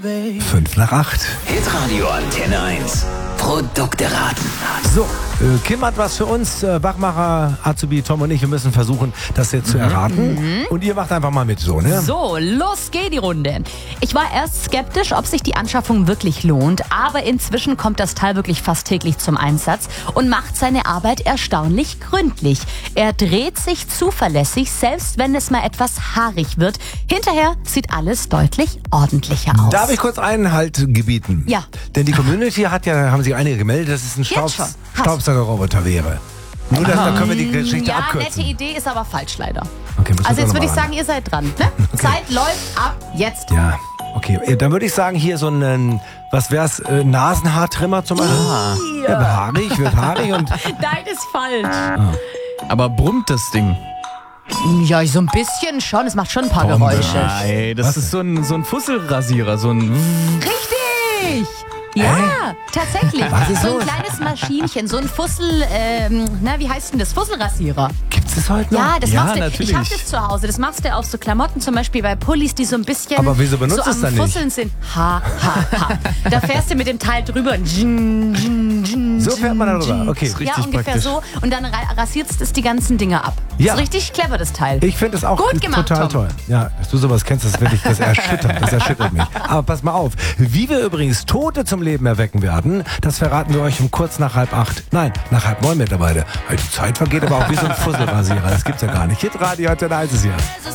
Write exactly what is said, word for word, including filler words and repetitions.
Fünf nach acht. Hitradio Antenne eins. Produkte raten. So, äh, Kim hat was für uns. Äh, Wachmacher, Azubi, Tom und ich, wir müssen versuchen, das jetzt zu erraten. Mhm. Und ihr macht einfach mal mit, so, ne? So, los geht die Runde. Ich war erst skeptisch, ob sich die Anschaffung wirklich lohnt, aber inzwischen kommt das Teil wirklich fast täglich zum Einsatz und macht seine Arbeit erstaunlich gründlich. Er dreht sich zuverlässig, selbst wenn es mal etwas haarig wird. Hinterher sieht alles deutlich ordentlicher aus. Darf ich kurz Einhalt gebieten? Ja. Denn die Community hat ja, haben sich einige gemeldet, dass es ein Staubs- schon. Staubsaugerroboter wäre. Nur, dass, dann können wir die Geschichte ja, abkürzen. nette Idee ist aber falsch leider. Okay, müssen wir Also jetzt doch würde noch ich mal sagen, ihr seid dran. Ne? Okay. Zeit läuft ab jetzt. Ja, okay. Dann würde ich sagen, hier so ein, was wär's, äh, Nasenhaartrimmer zum Beispiel. Ah. Ja, haarig, wird haarig und... Nein, ist falsch. Aber brummt das Ding? Ja, so ein bisschen schon. Es macht schon ein paar Tom, Geräusche. Nein, das Was? ist so ein, so ein Fusselrasierer, so ein... Richtig! Ja, tatsächlich. Was ist so ein los? kleines Maschinchen, so ein Fussel, ähm, na, wie heißt denn das? Fusselrasierer. Gibt's das heute noch? Ja, das Ja, machst du. natürlich. Ich hab das zu Hause. Das machst du auf so Klamotten, zum Beispiel bei Pullis, die so ein bisschen Aber wieso benutzt so es am dann nicht? Fusseln sind. Ha, ha, ha. Da fährst du mit dem Teil drüber. Dschin, dschin, dschin, So fährt man da drüber. dschin. Okay. ist Ja, richtig ungefähr praktisch. so. Und dann ra- rasierst es die ganzen Dinge ab. Ja. Ist richtig clever, das Teil. Ich finde es auch Gut gemacht, total Tom. toll. Ja, dass du sowas kennst, das wirklich, das erschüttert, das erschüttert mich. Aber pass mal auf, wie wir übrigens Tote zum Leben erwecken werden, das verraten wir euch um kurz nach halb acht. Nein, nach halb neun mittlerweile. Die Zeit vergeht aber auch wie so ein Fusselrasierer. Das gibt's ja gar nicht. Hitradio Antenne eins ist hier.